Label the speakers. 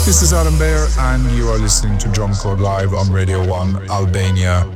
Speaker 1: This is Adam Bear, and you are listening to Drum Code Live on Radio 1 Albania.